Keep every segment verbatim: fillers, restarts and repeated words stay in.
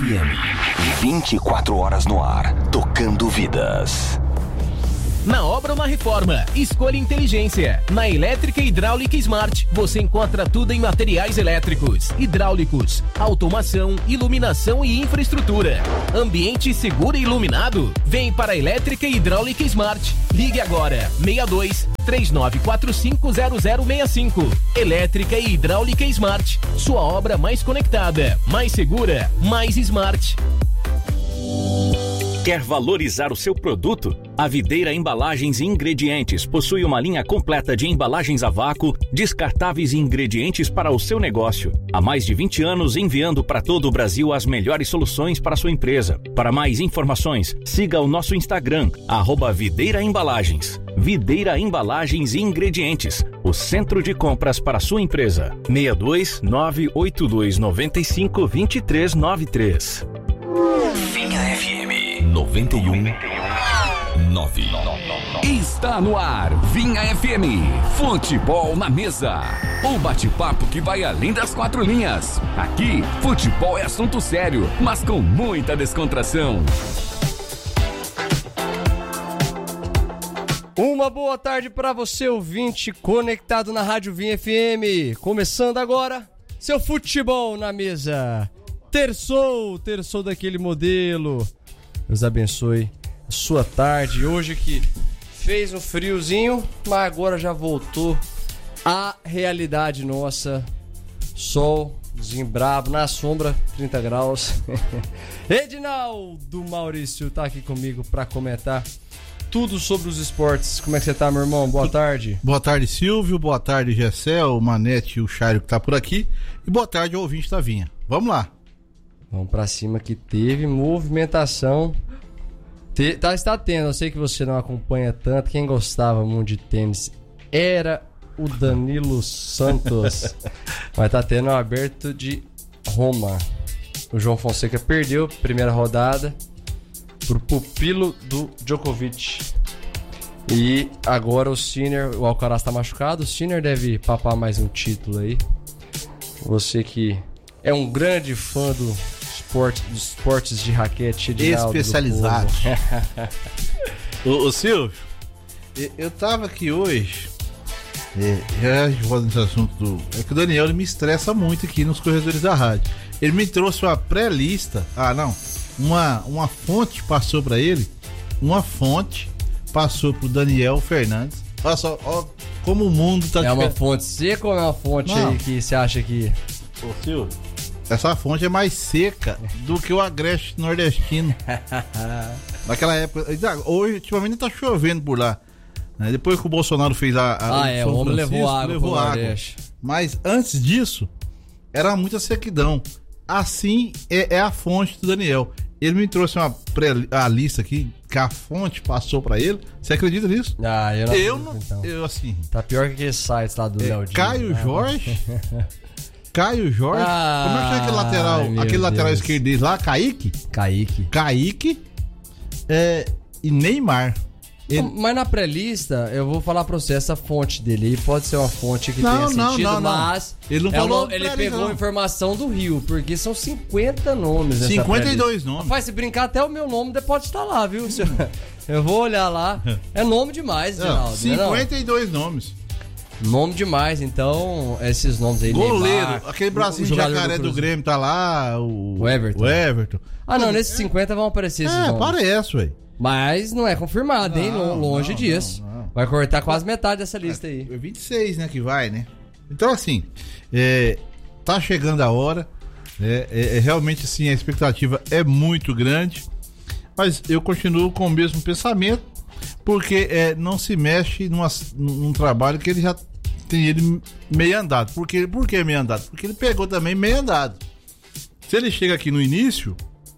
F M. vinte e quatro horas no ar, tocando vidas. Na obra ou na reforma, escolha inteligência. Na Elétrica Hidráulica Smart, você encontra tudo em materiais elétricos, hidráulicos, automação, iluminação e infraestrutura. Ambiente seguro e iluminado? Vem para a Elétrica Hidráulica Smart. Ligue agora, seis dois, três nove quatro cinco, zero zero seis cinco. Elétrica e Hidráulica Smart. Sua obra mais conectada, mais segura, mais smart. Quer valorizar o seu produto? A Videira Embalagens e Ingredientes possui uma linha completa de embalagens a vácuo, descartáveis e ingredientes para o seu negócio. Há mais de vinte anos enviando para todo o Brasil as melhores soluções para a sua empresa. Para mais informações, siga o nosso Instagram, arroba Videira Embalagens. Videira Embalagens e Ingredientes, o centro de compras para a sua empresa. seis dois nove oito dois nove cinco dois três nove três. Vinha F M noventa e um nove. Está no ar, Vinha F M, futebol na mesa. O bate-papo que vai além das quatro linhas. Aqui, futebol é assunto sério, mas com muita descontração. Uma boa tarde para você, ouvinte, conectado na Rádio Vinha F M. Começando agora, seu futebol na mesa. Terçou, terçou daquele modelo. Deus abençoe a sua tarde. Hoje que fez um friozinho, mas agora já voltou a realidade nossa. Sol, brabo, na sombra, trinta graus. Edinaldo Maurício tá aqui comigo para comentar tudo sobre os esportes. Como é que você tá, meu irmão? Boa tarde. Boa tarde, Silvio. Boa tarde, Gessel, o Manete e o Chário que tá por aqui. E boa tarde ao ouvinte da Vinha. Vamos lá. Vamos pra cima que teve movimentação. Te, tá, está tendo, eu sei que você não acompanha tanto. Quem gostava muito de tênis era o Danilo Santos. Mas tá tendo o aberto de Roma. O João Fonseca perdeu primeira rodada pro pupilo do Djokovic. E agora o Sinner, o Alcaraz tá machucado. O Sinner deve papar mais um título aí. Você que é um grande fã do esporte, dos esportes de raquete de especializado. Ô, ô Silvio, eu tava aqui hoje. É, já volto nesse assunto do. É que o Daniel ele me estressa muito aqui nos corredores da rádio. Ele me trouxe uma pré-lista. Ah, não. Uma, uma fonte passou pra ele. Uma fonte passou pro Daniel Fernandes. Olha só, ó, como o mundo tá. É uma fonte seca ou é uma fonte não. Aí que você acha que. Ô, Silvio, essa fonte é mais seca do que o Agreste nordestino. Naquela época. Hoje, ultimamente, tá chovendo por lá. Né? Depois que o Bolsonaro fez a. a ah, é, o homem levou água. Levou água. Mas antes disso, era muita sequidão. Assim é, é a fonte do Daniel. Ele me trouxe uma pré, a lista aqui, que a fonte passou pra ele. Você acredita nisso? Ah, eu não. Eu acredito, não. Então. Eu, assim. Tá pior que aquele site lá do é, Léo Dias. Caio né? Jorge. Caio Jorge? Ah, como é que é aquele lateral, aquele Deus. lateral esquerdo dele lá? Kaique? Kaique. Kaique é, e Neymar. Ele... Mas na pré-lista, eu vou falar pra você, essa fonte dele aí pode ser uma fonte que não, tenha não, sentido, não, não. mas ele, não é falou uma, ele pegou não. informação do Rio, porque são cinquenta nomes nessa cinquenta e dois pré-lista. nomes. Rapaz, se brincar, até o meu nome pode estar lá, viu? Eu vou olhar lá. É nome demais, Geraldo. cinquenta e dois nomes. Nome demais, então, esses nomes aí. Goleiro, Neymar, aquele bracinho de jacaré do, do Grêmio tá lá, o, o Everton. O Everton. Ah, não, nesses cinquenta vão aparecer esses é, nomes. É, parece, ué. Mas não é confirmado, hein? Não, Longe não, disso. Não, não. Vai cortar quase metade dessa lista aí. É vinte e seis, né, que vai, né? Então, assim, é, tá chegando a hora. É, é, é, realmente, assim, a expectativa é muito grande. Mas eu continuo com o mesmo pensamento, porque é, não se mexe numa, num trabalho que ele já tem ele meio andado. Por que, por que meio andado? Porque ele pegou também meio andado. Se ele chega aqui no início,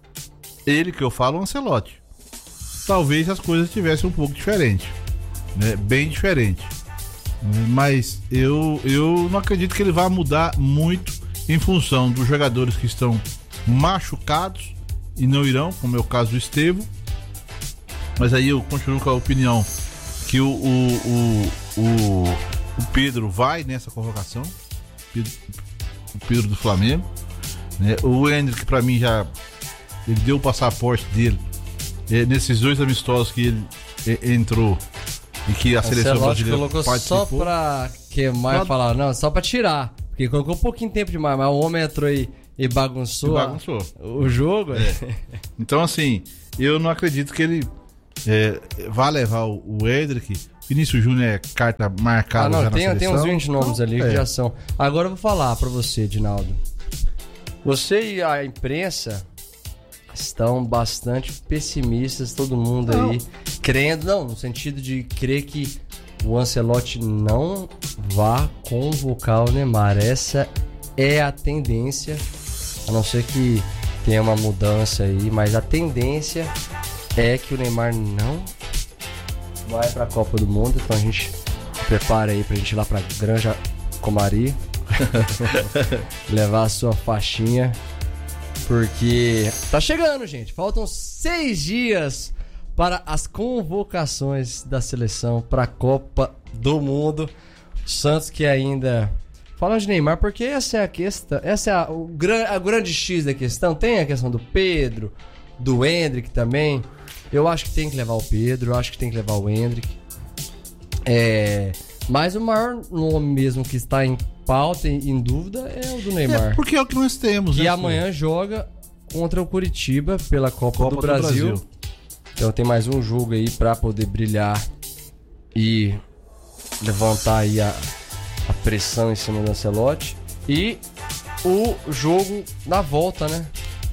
ele que eu falo, o Ancelotti, talvez as coisas tivessem um pouco diferente, né? Bem diferente. Mas eu, eu não acredito que ele vá mudar muito em função dos jogadores que estão machucados e não irão, como é o caso do Estevão. Mas aí eu continuo com a opinião que o, o, o, o, o Pedro vai nessa convocação, Pedro, o Pedro do Flamengo, né? O Hendrick, pra mim, já ele deu o passaporte dele é, nesses dois amistosos que ele é, entrou e que a seleção Ancelotti brasileira colocou participou. só pra queimar e falar, não, só pra tirar. Porque colocou um pouquinho de tempo demais, mas o homem entrou e, e bagunçou, E bagunçou. A, o jogo. É. Então, assim, eu não acredito que ele é, vá levar o, o Endrick. Vinícius Júnior é carta marcada Ah, não, já tem, na tem seleção. uns vinte nomes ali É. que já são. Agora eu vou falar pra você, Dinaldo. Você e a imprensa estão bastante pessimistas, todo mundo Não. aí, crendo, não, no sentido de crer que o Ancelotti não vá convocar o Neymar. Essa é a tendência, a não ser que tenha uma mudança aí, mas a tendência é que o Neymar não vai pra Copa do Mundo, então a gente prepara aí pra gente ir lá pra Granja Comari levar a sua faixinha, porque tá chegando, gente. Faltam seis dias para as convocações da seleção para a Copa do Mundo. O Santos que ainda... Falando de Neymar, porque essa é a questão, essa é a, o, gran, a grande X da questão. Tem a questão do Pedro, do Endrick também. Eu acho que tem que levar o Pedro, eu acho que tem que levar o Endrick. É, mas o maior nome mesmo que está em pauta, em, em dúvida, é o do Neymar. É, porque é o que nós temos. Que né, amanhã joga contra o Curitiba pela Copa, Copa do, do Brasil. Brasil. Então tem mais um jogo aí pra poder brilhar e levantar aí a, a pressão em cima do Ancelotti. E o jogo da volta, né?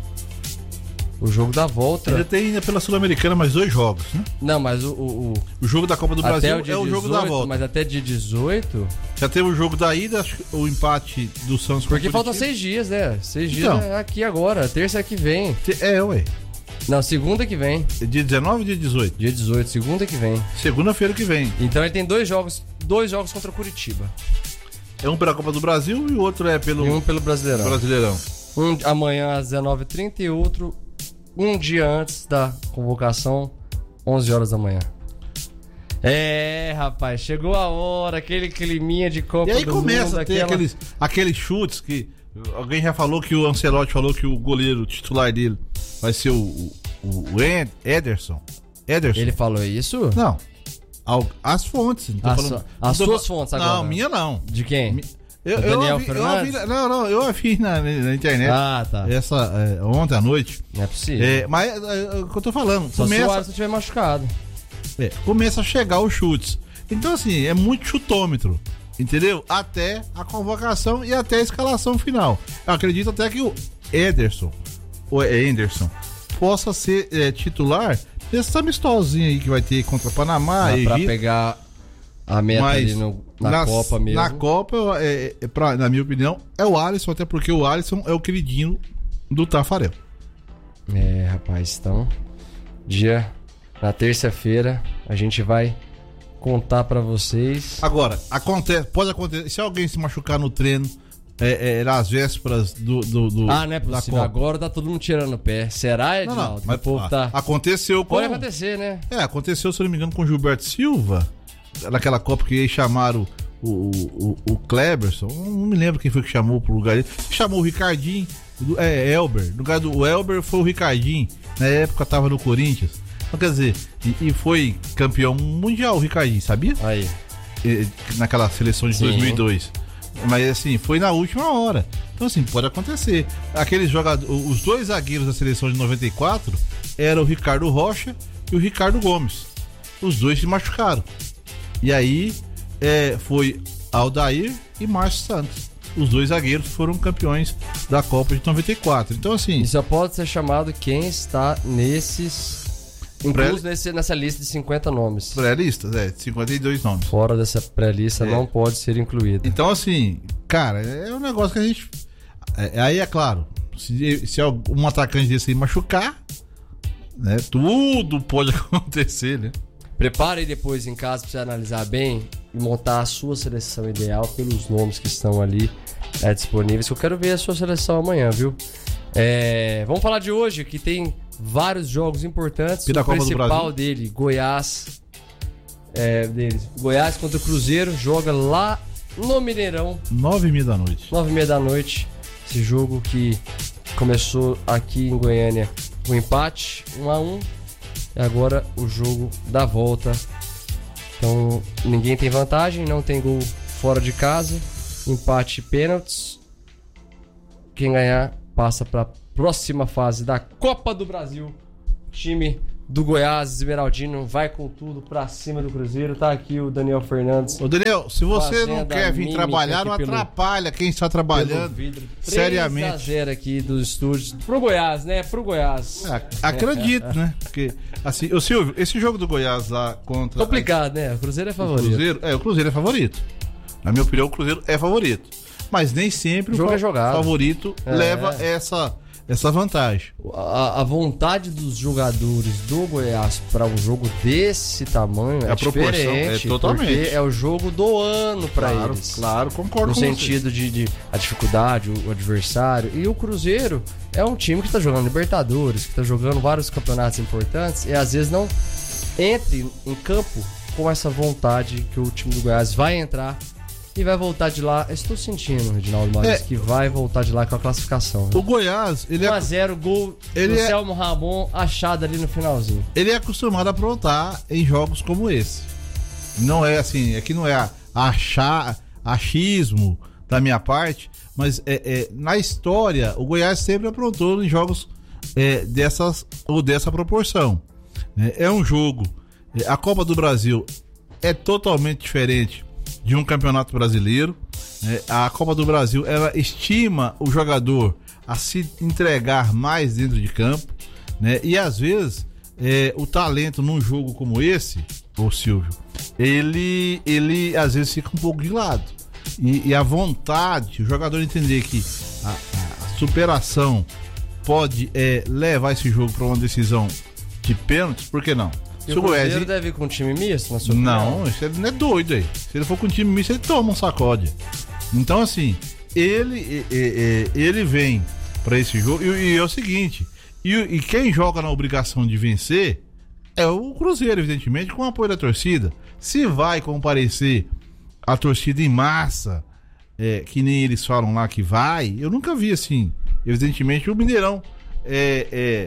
O jogo da volta. Ainda tem ainda pela Sul-Americana mais dois jogos, né? Não, mas o, o, O jogo da Copa do até Brasil o dia é o jogo da dezoito, volta. mas até dia dezoito. Já teve o jogo da ida, acho que o empate do Santos com Porque o faltam Curitiba. seis dias, né? Seis dias Então. é aqui agora. Terça é que vem. É, ué. Não, segunda que vem. É dia dezenove ou dia dezoito? Dia dezoito, segunda que vem. Segunda-feira que vem. Então ele tem dois jogos, dois jogos contra o Curitiba. É um pela Copa do Brasil e o outro é pelo E um pelo Brasileirão. Brasileirão. Um amanhã às dezenove e trinta e outro um dia antes da convocação, onze horas da manhã. É, rapaz, chegou a hora, aquele climinha de Copa E aí do começa Mundo, a ter aquela... aqueles, aqueles chutes que alguém já falou que o Ancelotti falou que o goleiro titular dele vai ser o, o, o Ed- Ederson. Ederson. Ele falou isso? Não. Al- As fontes. Não tô As falando- su- não as tô suas fa- fontes agora. Não, minha não. De quem? Mi- Eu, Do eu Daniel ouvi- eu Fernandes? ouvi- não, não, eu ouvi na, na internet Ah, tá. essa, é, ontem à noite. Não é possível. É, mas é, é o que eu tô falando. Só se o Começa, Alisson estiver machucado. é, começa a chegar os chutes. Então, assim, é muito chutômetro. Entendeu? Até a convocação e até a escalação final. Eu acredito até que o Ederson, ou Anderson, possa ser é, titular desses amistosinhos aí que vai ter contra o Panamá, Dá pra Egito. pegar a meta Mas ali no, na nas- Copa mesmo. Na Copa, é, é, pra- na minha opinião, é o Alisson, até porque o Alisson é o queridinho do Tafarel. É, rapaz, então, dia, na terça-feira, a gente vai contar pra vocês. Agora, acontece, pode acontecer, se alguém se machucar no treino, é, é, nas vésperas do, do, do Ah, não é da possível. Copa. Agora tá todo mundo tirando o pé. Será, Não, Edinaldo? não, mas o povo ah, tá... aconteceu com... Pode acontecer, né? É, aconteceu, se eu não me engano, com o Gilberto Silva, naquela Copa que eles chamaram o, o, o, o Kleberson, não me lembro quem foi que chamou pro lugar dele, chamou o Ricardinho, do- é, Elber, no lugar do Elber foi o Ricardinho, na época tava no Corinthians, então quer dizer, e, e foi campeão mundial o Ricardinho, sabia? Aí. E- naquela seleção de Sim. dois mil e dois. Mas assim, foi na última hora. Então assim, pode acontecer. Aqueles jogadores, os dois zagueiros da seleção de noventa e quatro eram o Ricardo Rocha e o Ricardo Gomes. Os dois se machucaram. E aí é, foi Aldair e Márcio Santos. Os dois zagueiros foram campeões da Copa de noventa e quatro. Então assim, E só pode ser chamado quem está nesses... Incluso Pré- nesse, nessa lista de cinquenta nomes. pré-listas, é, cinquenta e dois nomes. Fora dessa pré-lista É. não pode ser incluído. Então, assim, cara, é um negócio que a gente. é- aí é claro, se, se um atacante desse aí machucar, né? Tudo pode acontecer, né? Prepare aí depois em casa pra você analisar bem e montar a sua seleção ideal pelos nomes que estão ali é, disponíveis. Que eu quero ver a sua seleção amanhã, viu? É, vamos falar de hoje, que tem vários jogos importantes. E da o Copa do principal Brasil? dele, Goiás. É, deles. Goiás contra o Cruzeiro, joga lá no Mineirão, Nove e meia da noite. nove e meia da noite. Esse jogo que começou aqui em Goiânia o empate, um a um. E agora o jogo da volta. Então ninguém tem vantagem, não tem gol fora de casa. Empate e pênaltis. Quem ganhar passa para a próxima fase da Copa do Brasil. Time do Goiás, Esmeraldino, vai com tudo pra cima do Cruzeiro. Tá aqui o Daniel Fernandes. Ô Daniel, se você não Fazenda quer vir trabalhar, não pelo- atrapalha quem está trabalhando seriamente. três a zero aqui dos estúdios. Pro Goiás, né? Pro Goiás. Ah, acredito, né? Porque, assim, ô Silvio, esse jogo do Goiás lá contra... Complicado, né? O Cruzeiro é o favorito. Cruzeiro, é, o Cruzeiro é favorito. Na minha opinião, o Cruzeiro é favorito. Mas nem sempre O jogo o é jogado. favorito É. leva essa, essa vantagem. A, a vontade dos jogadores do Goiás para um jogo desse tamanho é A proporção diferente. é totalmente. Porque é o jogo do ano para Claro, eles. claro, concordo No com você. sentido de, de a dificuldade, o, o adversário. E o Cruzeiro é um time que tá jogando Libertadores, que tá jogando vários campeonatos importantes e às vezes não entre em campo com essa vontade que o time do Goiás vai entrar e vai voltar de lá. Eu estou sentindo, Reginaldo Maurício, É. que vai voltar de lá com a classificação. O Goiás, ele um é, a zero, gol ele do é- Selmo Ramon, achado ali no finalzinho. ele é acostumado a aprontar em jogos como esse. Não é assim, aqui não é a- achar, achismo da minha parte, mas é, é, na história o Goiás sempre aprontou em jogos é, dessas ou dessa proporção. É, é um jogo, é, a Copa do Brasil é totalmente diferente de um campeonato brasileiro. É, a Copa do Brasil, ela estima o jogador a se entregar mais dentro de campo, né? E às vezes é, o talento num jogo como esse, ô Silvio, ele, ele às vezes fica um pouco de lado. E, e a vontade, o jogador entender que a, a superação pode é, levar esse jogo para uma decisão de pênaltis, por que não? E Se o o Goiás- Cruzeiro deve ir com um time misto, na sua opinião? não, isso ele não é doido aí. Se ele for com um time misto, ele toma um sacode. Então, assim, ele, e- e- e- ele vem pra esse jogo. E, e é o seguinte: e, e quem joga na obrigação de vencer é o Cruzeiro, evidentemente, com o apoio da torcida. Se vai comparecer a torcida em massa, é, que nem eles falam lá que vai, eu nunca vi assim. Evidentemente, o Mineirão é. é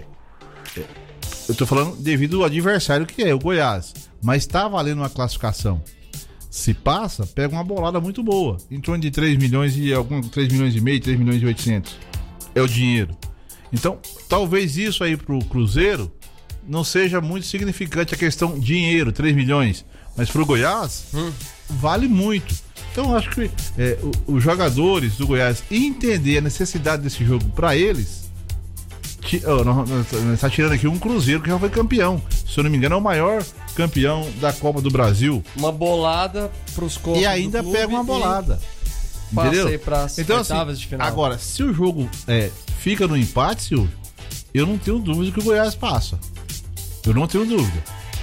eu tô falando devido ao adversário que é o Goiás, mas tá valendo uma classificação. Se passa, pega uma bolada muito boa, em torno de três milhões e algum três milhões e meio, três milhões e oitocentos. É o dinheiro. Então, talvez isso aí pro Cruzeiro não seja muito significante a questão dinheiro, três milhões, mas pro Goiás hum. vale muito. Então, eu acho que é, o, os jogadores do Goiás entender a necessidade desse jogo para eles. Oh, nós, nós, nós tá tirando aqui um Cruzeiro que já foi campeão. Se eu não me engano, é o maior campeão da Copa do Brasil. Uma bolada pros copos e ainda do pega uma bolada. Entendeu? Aí pras então, oitavas assim, de final. agora, se o jogo é, fica no empate, Silvio, eu não tenho dúvida que o Goiás passa. Eu não tenho dúvida.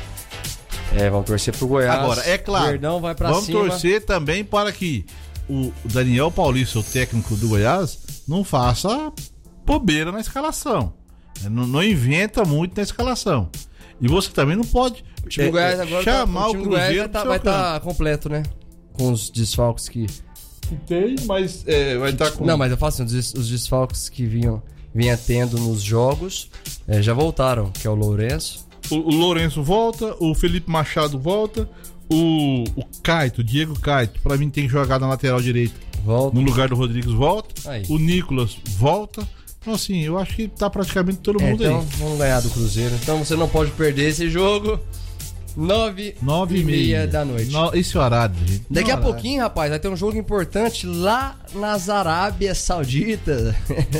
É, vamos torcer pro Goiás. Agora, é claro, Verdão vai pra vamos cima. torcer também para que o Daniel Paulista, o técnico do Goiás, não faça bobeira na escalação. Não, não inventa muito na escalação. E você também não pode o time é, do Goiás agora chamar tá, o, time o do Cruzeiro Goiás vai estar tá completo, né? Com os desfalques que... que tem, mas é, vai estar tá com... Não, mas eu falo assim, os, os desfalques que vinham, vinha tendo nos jogos é, já voltaram, que é o Lourenço. O, o Lourenço volta, o Felipe Machado volta, o, o Caito, o Diego Caito, pra mim tem que jogar na lateral direita. Volta. No lugar do Rodrigues volta. Aí. O Nicolas volta. Então, assim, eu acho que tá praticamente todo É, mundo então, aí. vamos ganhar do Cruzeiro. Então você não pode perder esse jogo. Nove, Nove e e meia meia da noite. No, esse horário, gente. Daqui No a horário. pouquinho, rapaz, vai ter um jogo importante lá nas Arábia Saudita.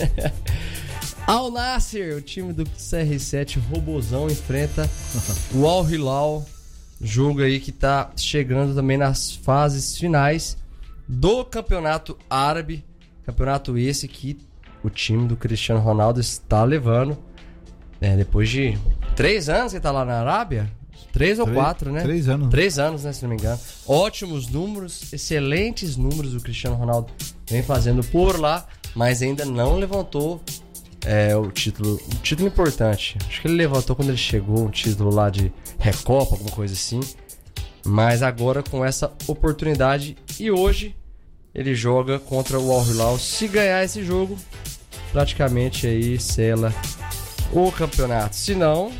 Al Nassr, o time do C R sete Robozão, enfrenta o Al Hilal. Jogo aí que tá chegando também nas fases finais do Campeonato Árabe. Campeonato esse que o time do Cristiano Ronaldo está levando. É, depois de três anos que tá lá na Arábia. Três ou Três- quatro, né? três anos. Três anos, né? Se não me engano. Ótimos números, excelentes números o Cristiano Ronaldo vem fazendo por lá, mas ainda não levantou é, o título. Um título importante. Acho que ele levantou quando ele chegou, um título lá de Recopa, alguma coisa assim. Mas agora com essa oportunidade. E hoje ele joga contra o Al Hilal. Se ganhar esse jogo, praticamente aí sela o campeonato. Se não,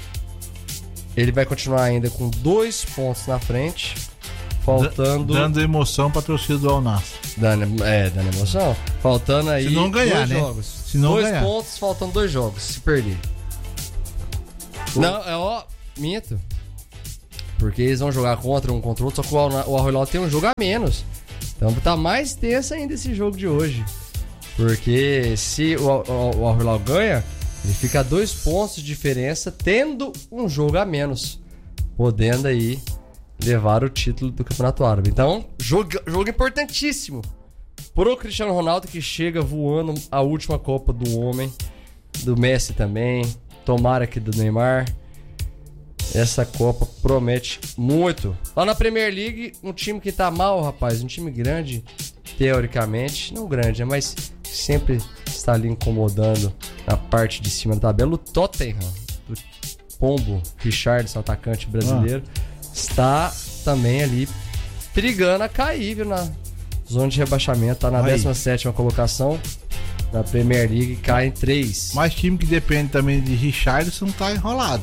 ele vai continuar ainda com dois pontos na frente, faltando... Dando emoção pra torcida do Al Nassr. Dando, é, dando emoção. Faltando aí se não ganhar, dois né? jogos. Se não dois ganhar. pontos, faltando dois jogos, se perder. O... Não, é ó, minto. Porque eles vão jogar contra um contra o outro, só que o Al, o Al Hilal tem um jogo a menos. Então tá mais tenso ainda esse jogo de hoje. Porque se o, o, o Al Hilal ganha, ele fica a dois pontos de diferença, tendo um jogo a menos, podendo aí levar o título do Campeonato Árabe. Então, jogo, jogo importantíssimo pro Cristiano Ronaldo, que chega voando a última Copa do Homem, do Messi também, tomara que do Neymar. Essa Copa promete muito. Lá na Premier League, um time que tá mal, rapaz, um time grande, teoricamente, não grande, mas sempre está ali incomodando na parte de cima da tabela. O Tottenham, do Pombo, Richarlison, atacante brasileiro, ah. está também ali brigando a cair, viu, na zona de rebaixamento. Tá na décima sétima colocação na Premier League, cai em três. Mas time que depende também de Richarlison tá enrolado.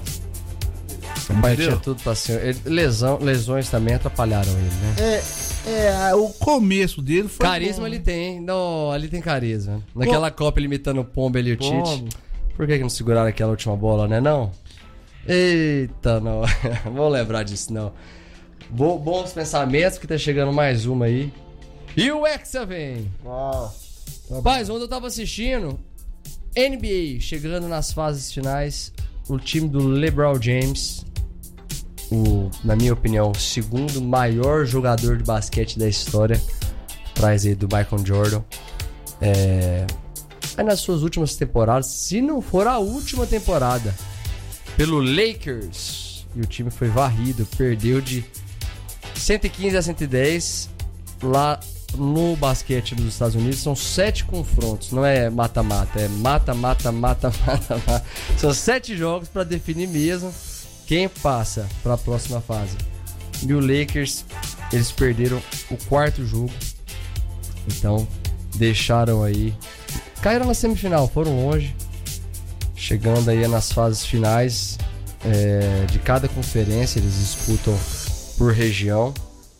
Mas tinha tudo pra ser. Lesão, lesões também atrapalharam ele, né? É, é o começo dele foi. Carisma bom. ele tem. Não, ali tem carisma. Naquela Pô. Copa limitando o Pombo ali e o Tite. Por que, que não seguraram aquela última bola, né? Não? Eita, não. Vamos lembrar disso, não. Bo- bons pensamentos, que tá chegando mais uma aí. E o Hexa vem. Uau. Tá Paz, ontem eu tava assistindo N B A chegando nas fases finais. O time do LeBron James, o, na minha opinião, o segundo maior jogador de basquete da história, atrás aí do Michael Jordan. É, aí nas suas últimas temporadas, se não for a última temporada, pelo Lakers, e o time foi varrido, perdeu de cento e quinze a cento e dez lá no basquete dos Estados Unidos. São sete confrontos, não é mata-mata, é mata-mata, mata-mata, mata. São sete jogos para definir mesmo quem passa para a próxima fase. E o Lakers, eles perderam o quarto jogo, então deixaram aí, caíram na semifinal, foram longe, chegando aí nas fases finais é, de cada conferência. Eles disputam por região.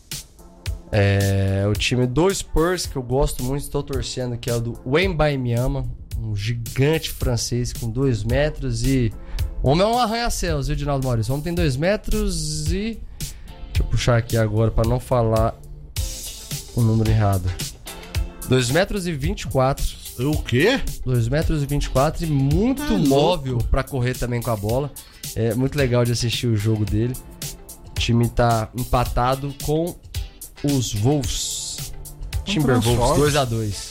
É, o time do Spurs, que eu gosto muito, estou torcendo, que é o do Wembanyama, um gigante francês com dois metros e... O homem é um arranha-céus, viu, Dinaldo Maurício? O homem tem dois metros e... Deixa eu puxar aqui agora para não falar o número errado. dois metros e vinte e quatro. O quê? dois metros e vinte e quatro e muito ah, móvel para correr também com a bola. É muito legal de assistir o jogo dele. O time tá empatado com os Wolves, Timberwolves, dois a dois.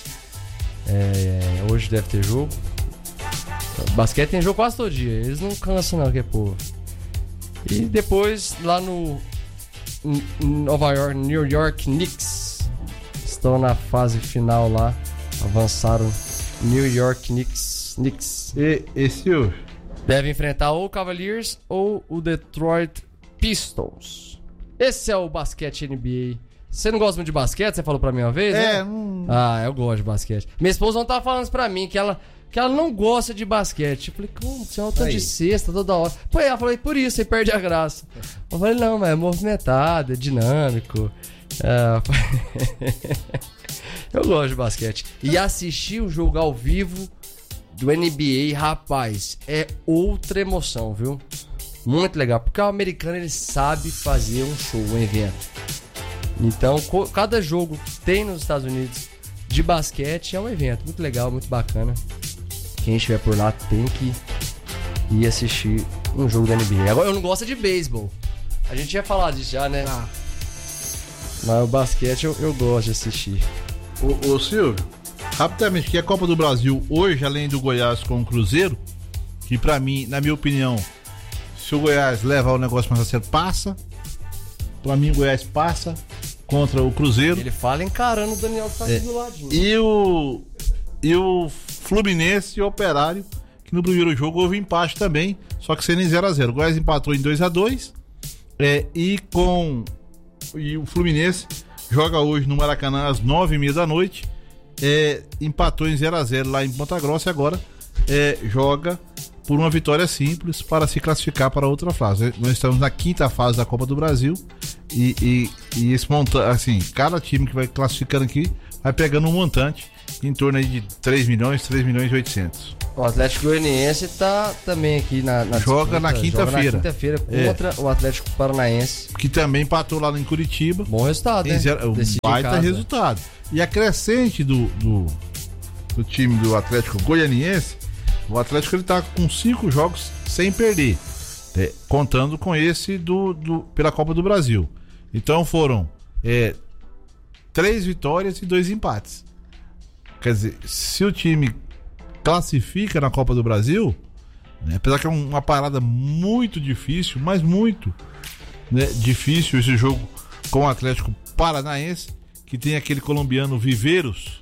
É, hoje deve ter jogo. Basquete tem jogo quase todo dia. Eles não cansam não, que é povo. E depois lá no Nova York, New York Knicks estão na fase final lá. Avançaram. New York Knicks, Knicks. E esse hoje deve enfrentar ou o Cavaliers ou o Detroit Pistons. Esse é o basquete N B A. Você não gosta muito de basquete? Você falou pra mim uma vez, é, né? Hum... Ah, eu gosto de basquete. Minha esposa não tava falando isso pra mim, que ela, que ela não gosta de basquete. Eu falei, como? Você é um tanto de cesta toda hora. Pô, ela falou, por isso, você perde a graça. Eu falei, não, mas é movimentado, é dinâmico. É... eu gosto de basquete. E assistir o jogo ao vivo do N B A, rapaz, é outra emoção, viu? Muito legal, porque o americano, ele sabe fazer um show, um evento. Então, cada jogo que tem nos Estados Unidos de basquete é um evento muito legal, muito bacana. Quem estiver por lá tem que ir assistir um jogo da N B A. Agora, eu não gosto de beisebol. A gente tinha falado disso já, né? Ah. Mas o basquete eu, eu gosto de assistir. Ô, ô Silvio, rapidamente, que a Copa do Brasil hoje, além do Goiás com o Cruzeiro, que pra mim, na minha opinião, se o Goiás levar o negócio mais a sério, passa. Pra mim, o Goiás passa contra o Cruzeiro. Ele fala encarando o Daniel que tá é. aqui do ladinho. E o, e o Fluminense e o Operário, que no primeiro jogo houve empate também, só que sendo em zero a zero. O Goiás empatou em dois a dois. É, e com e o Fluminense joga hoje no Maracanã às nove e meia da noite. É, empatou em zero a zero lá em Ponta Grossa e agora é, joga por uma vitória simples para se classificar para outra fase. Nós estamos na quinta fase da Copa do Brasil e, e, e esse montante, assim, cada time que vai classificando aqui vai pegando um montante em torno aí de três milhões, três milhões e oitocentos. O Atlético Goianiense tá também aqui na, na joga, na joga na quinta-feira. quinta-feira contra é. o Atlético Paranaense. Que também empatou lá em Curitiba. Bom resultado, né? Um baita resultado. E a crescente do, do, do time do Atlético Goianiense, o Atlético ele tá com cinco jogos sem perder, é, contando com esse do, do, pela Copa do Brasil. Então foram é, três vitórias e dois empates. Quer dizer, se o time classifica na Copa do Brasil, né, apesar que é uma parada muito difícil, mas muito né, difícil esse jogo com o Atlético Paranaense, que tem aquele colombiano Viveiros,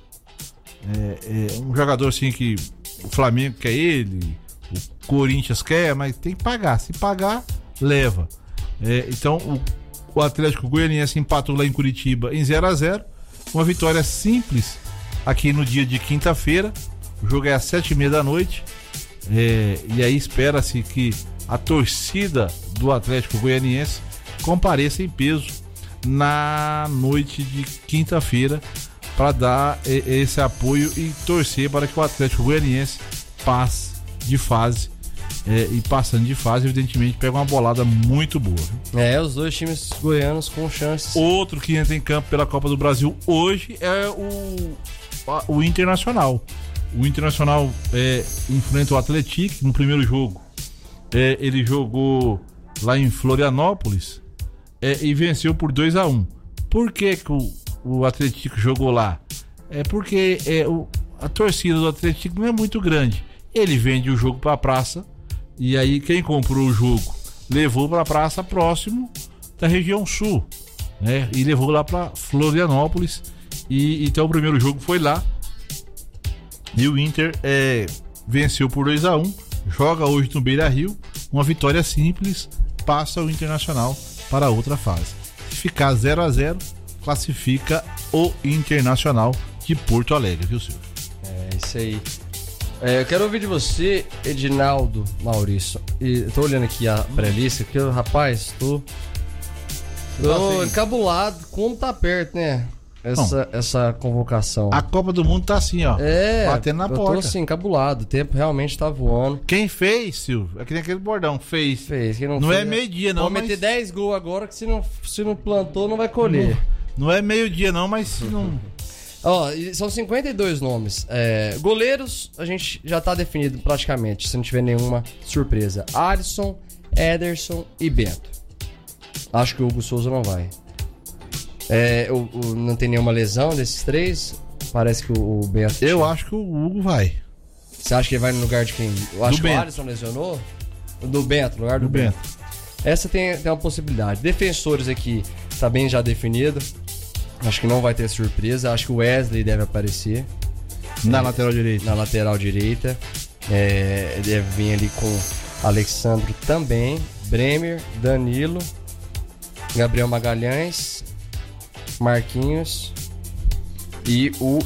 é, é um jogador assim que o Flamengo quer ele, o Corinthians quer, mas tem que pagar. Se pagar, leva. É, então o, o Atlético Goianiense empatou lá em Curitiba em zero a zero. Uma vitória simples aqui no dia de quinta-feira. O jogo é às sete e meia da noite. É, e aí espera-se que a torcida do Atlético Goianiense compareça em peso na noite de quinta-feira para dar esse apoio e torcer para que o Atlético Goianiense passe de fase. É, e passando de fase, evidentemente, pega uma bolada muito boa. É, os dois times goianos com chances. Outro que entra em campo pela Copa do Brasil hoje é o, o Internacional. O Internacional é, enfrenta o Atlético no primeiro jogo. É, ele jogou lá em Florianópolis é, e venceu por dois a um. Por que, que o o Atlético jogou lá? É porque é, o, a torcida do Atlético não é muito grande. Ele vende o jogo para a praça e aí quem comprou o jogo levou para a praça próximo da região sul, né? E levou lá para Florianópolis e então o primeiro jogo foi lá e o Inter é, venceu por dois a um, joga hoje no Beira-Rio, uma vitória simples, passa o Internacional para outra fase. Se ficar zero a zero, classifica o Internacional de Porto Alegre, viu, Silvio? É isso aí. É, eu quero ouvir de você, Edinaldo Maurício. E eu tô olhando aqui a pré-lista, que eu, rapaz, tô. Tô assim, encabulado, como tá perto, né? Essa, essa convocação. A Copa do Mundo tá assim, ó. É, batendo na eu porta. Eu tô assim, encabulado. O tempo realmente tá voando. Quem fez, Silvio? É que nem aquele bordão. Fez. Fez. Quem não não fez, é meio-dia, não. Pode mas... meter dez gols agora, que se não, se não plantou, não vai colher. Não, não é meio-dia, não, mas não. Ó, são cinquenta e dois nomes. É, goleiros, a gente já tá definido praticamente, se não tiver nenhuma surpresa. Alisson, Ederson e Bento. Acho que o Hugo Souza não vai. É, o, o, não tem nenhuma lesão desses três. Parece que o, o Bento. Eu tinha. Acho que o Hugo vai. Você acha que ele vai no lugar de quem? Eu acho do que Bento. o Alisson lesionou. Do Bento, no lugar do, do Bento. Bento. Essa tem, tem uma possibilidade. Defensores aqui, tá bem já definido. Acho que não vai ter surpresa. Acho que o Wesley deve aparecer. Na é, lateral direita. Na lateral direita. É, deve vir ali com Alexandro também. Bremer, Danilo, Gabriel Magalhães, Marquinhos e o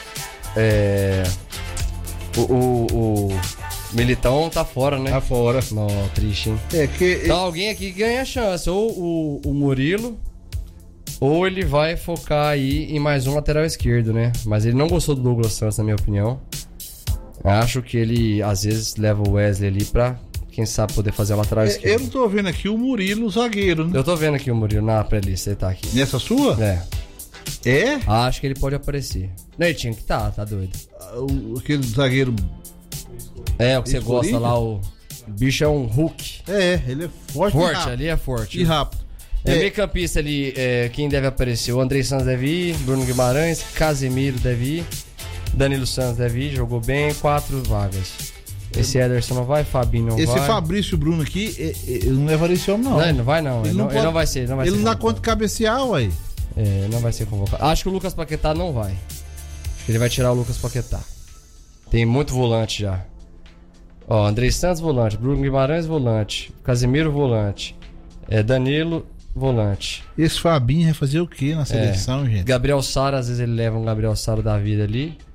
é, o, o, o Militão tá fora, né? Tá fora. Não, triste, hein? É que... Então alguém aqui ganha chance, ou o, o Murilo, ou ele vai focar aí em mais um lateral esquerdo, né? Mas ele não gostou do Douglas Santos, na minha opinião. Acho que ele às vezes leva o Wesley ali pra, quem sabe, poder fazer a lateral é, esquerda. Eu não tô vendo aqui o Murilo, o zagueiro, né? Eu tô vendo aqui o Murilo na pré-lista, ele tá aqui. Nessa sua? É. É? Acho que ele pode aparecer. Não, ele tinha que tá, tá doido. O, aquele zagueiro... É, o que você gosta Corinthians? lá, o... o bicho é um Hulk. É, ele é forte, Forte, e rápido. ali é forte. E rápido. É, É. meio campista ali, é, quem deve aparecer? O Andrei Santos deve ir, Bruno Guimarães, Casemiro deve ir, Danilo Santos deve ir, jogou bem, quatro vagas. Esse Ederson não vai, Fabinho não Esse vai. Fabrício Bruno aqui, é, é, ele não levaria esse homem, não. Não, ele não vai não, ele, não, pode- ele não vai ser, ele não vai Ele ser não dá convocado. conta de cabecear, ué. É, não vai ser convocado. Acho que o Lucas Paquetá não vai. Acho que ele vai tirar o Lucas Paquetá. Tem muito volante já. Ó, Andrei Santos, volante. Bruno Guimarães, volante. Casemiro, volante. É, Danilo, volante. Esse Fabinho vai fazer o quê na seleção, gente? Gabriel Sara, às vezes ele leva um Gabriel Sara da vida ali.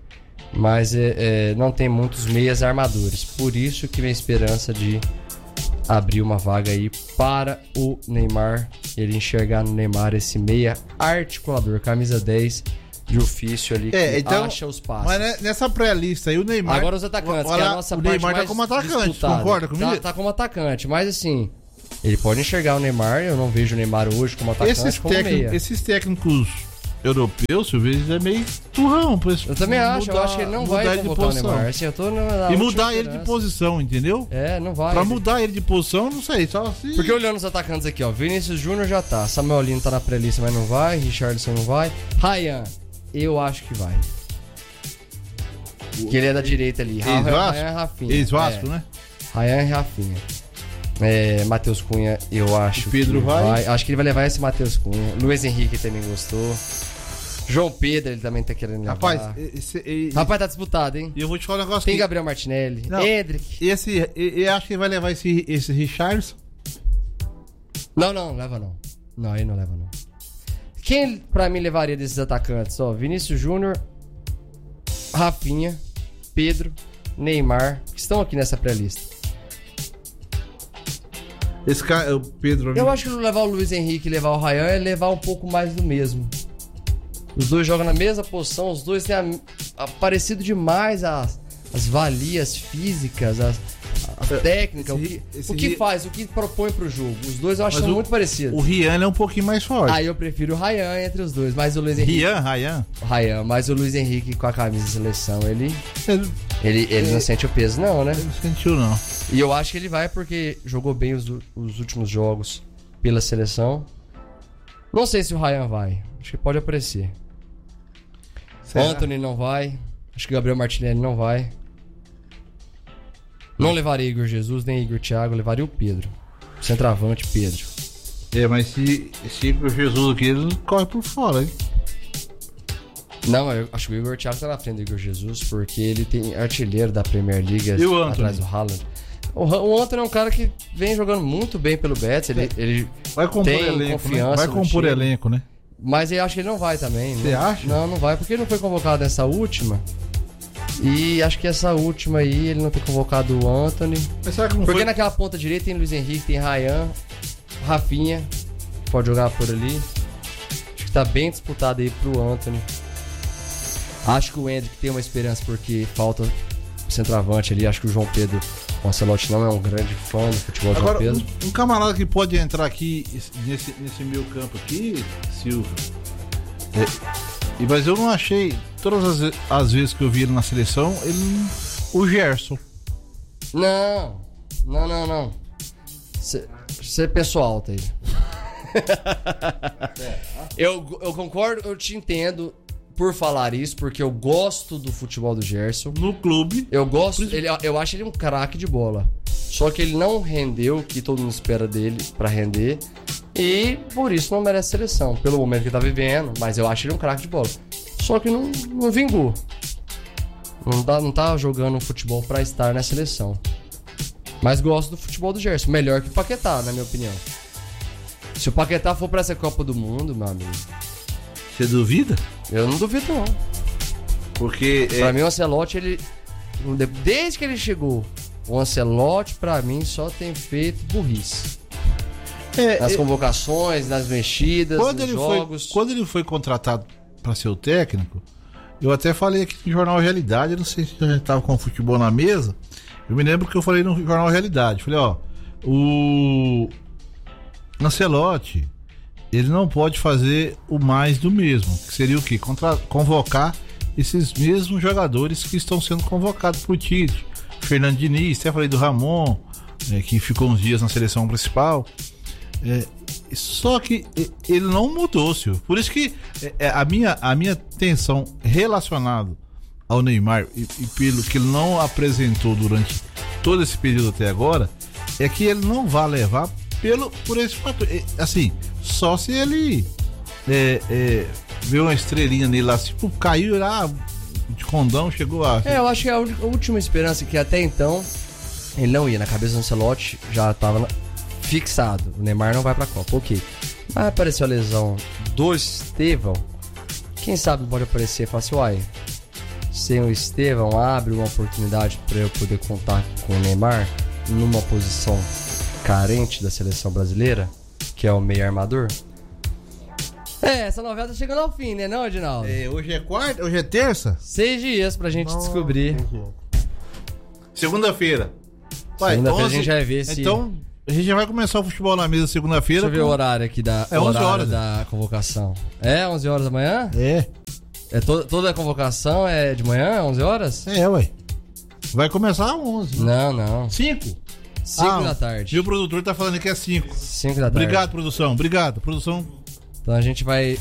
Mas é, é, não tem muitos meias armadores. Por isso que vem a esperança de abrir uma vaga aí para o Neymar. Ele enxergar no Neymar esse meia articulador, camisa dez de ofício ali, É, que então, acha os passos. Mas né, nessa pré-lista aí, o Neymar. Agora os atacantes, olha, que é a nossa o parte Neymar mais tá como atacante, disputada. concorda comigo? Tá, tá como atacante, mas assim, ele pode enxergar o Neymar. Eu não vejo o Neymar hoje como atacante, esses, como técnico, meia. esses técnicos europeus, se eu vejo, é meio turrão. Pra Eu também acho, mudar, eu acho que ele não mudar vai ele de convocar o posição. Neymar. Assim, eu tô na, na E última mudar ele de esperança. posição, entendeu? É, não vai. Pra ele- mudar ele de posição, não sei, só assim. Porque olhando os atacantes aqui, ó, Vinícius Júnior já tá, Samuel Lino tá na pré-lista, mas não vai, Richarlison não vai, Ryan, eu acho que vai. Que ele é da direita ali, Ra- Ex-Vasco? Ryan e Rafinha. Ex-Vasco, é. né? Ryan e Rafinha. É, Matheus Cunha, eu acho O Pedro que vai? Acho que ele vai levar esse Matheus Cunha. Luiz Henrique também gostou. João Pedro, ele também tá querendo levar. Rapaz, esse, e- Rapaz, tá disputado, hein? e eu vou te falar um negócio Tem que- Gabriel Martinelli, Não. Hendrick. Esse, e- eu acho que ele vai levar esse, esse Richarlison. Não, não, leva não. Não, ele não leva não. Quem pra mim levaria desses atacantes? Ó, Vinícius Júnior, Rafinha, Pedro, Neymar, que estão aqui nessa pré-lista. Esse cara, o Pedro. Eu acho que não levar o Luiz Henrique e levar o Ryan é levar um pouco mais do mesmo. Os dois jogam na mesma posição, os dois têm a, a- parecido demais as, as valias físicas, as, a técnica, esse- o que, esse o que Ri- faz, o que propõe pro jogo. Os dois eu acho que Mas são o- muito parecidos. O Rian é um pouquinho mais forte. Aí eu prefiro o Ryan entre os dois, mas o Luiz Henrique. Rian, Ryan. O Ryan, mas o Luiz Henrique com a camisa de seleção, ele, Ele, ele, ele não sente o peso, não, né? ele não sentiu, não. E eu acho que ele vai porque jogou bem os, os últimos jogos pela seleção. Não sei se o Ryan vai. Acho que pode aparecer. Será? Anthony não vai. Acho que o Gabriel Martinelli não vai. Não levaria Igor Jesus, nem Igor Thiago. Levaria o Pedro. Centroavante, Pedro. É, mas se, se o Jesus aqui, ele corre por fora, hein? Não, eu acho que o Igor Thiago tá na frente do Igor Jesus, porque ele tem artilheiro da Premier League E o Anthony? atrás do Haaland. O, Han- o Anthony é um cara que vem jogando muito bem pelo Betis. Ele, ele Vai compor tem elenco, né? confiança Vai no compor time. elenco, né? Mas eu acho que ele não vai também. Você não, acha? Não, não vai, porque ele não foi convocado nessa última. E acho que essa última aí, ele não tem convocado o Anthony. Mas será que não Porque foi? naquela ponta direita tem Luiz Henrique, tem Ryan, Rafinha, que pode jogar por ali. Acho que tá bem disputado aí pro Anthony. Acho que o Hendrick tem uma esperança porque falta centroavante ali. Acho que o João Pedro Ancelotti não é um grande fã do futebol do João Agora, Pedro. um, um camarada que pode entrar aqui nesse, nesse meio campo aqui, Silvio. É, e, mas eu não achei, todas as, ve- as vezes que eu vi ele na seleção, ele, o Gerson. Não, não, não, não. Você pensou alto aí. eu, eu concordo, eu te entendo por falar isso, porque eu gosto do futebol do Gerson. No clube. Eu gosto, ele, eu acho ele um craque de bola. Só que ele não rendeu o que todo mundo espera dele pra render. E por isso não merece seleção, pelo momento que ele tá vivendo. Mas eu acho ele um craque de bola. Só que não, não vingou. Não tá, não tá jogando futebol pra estar na seleção. Mas gosto do futebol do Gerson. Melhor que o Paquetá, na minha opinião. Se o Paquetá for pra essa Copa do Mundo, meu amigo, Você duvida? eu não duvido não. Porque. é, Pra mim o Ancelotti, ele... Desde que ele chegou, o Ancelotti, pra mim, só tem feito burrice. é, Nas é, convocações, nas mexidas, quando, nos ele jogos. foi, quando ele foi contratado pra ser o técnico, eu até falei aqui no Jornal Realidade, eu não sei se a gente tava com o futebol na mesa. Eu me lembro que eu falei no Jornal Realidade. Falei, ó, o Ancelotti, ele não pode fazer o mais do mesmo. Que seria o quê? Contra... Convocar esses mesmos jogadores que estão sendo convocados pro Tite. Fernando Diniz, até falei do Ramon, é, que ficou uns dias na seleção principal. É, só que e- ele não mudou, Silvio. Por isso que é, é, a, minha, a minha tensão relacionada ao Neymar e, e pelo que ele não apresentou durante todo esse período até agora é que ele não vai levar pelo, por esse fator. É, assim, só se ele é, é, vê uma estrelinha nele lá, tipo, caiu lá de condão, chegou a. É, eu acho que a ú- a última esperança que até então ele não ia. Na cabeça do Ancelotti já tava na- fixado. O Neymar não vai pra Copa, ok. Mas apareceu a lesão do Estevão. Quem sabe pode aparecer e falar assim, uai, sem o Estevão, abre uma oportunidade para eu poder contar com o Neymar numa posição carente da seleção brasileira, que é o meio armador? É, essa novela tá chegando ao fim, né, não, Edinaldo? É, hoje é quarta, hoje é terça? Seis dias pra gente Nossa, descobrir. Segunda-feira. Segunda-feira a gente já vai ver se... Então, a gente já vai começar o futebol na mesa segunda-feira. Deixa eu ver com... o horário aqui da, é onze horário horas, da convocação. É onze horas da manhã? É. É to- toda a convocação é de manhã, onze horas? É, ué. Vai começar às onze. Não, não. cinco? cinco ah, da tarde. E o produtor tá falando que é cinco. cinco da tarde. Obrigado, produção. Obrigado, produção. Então a gente vai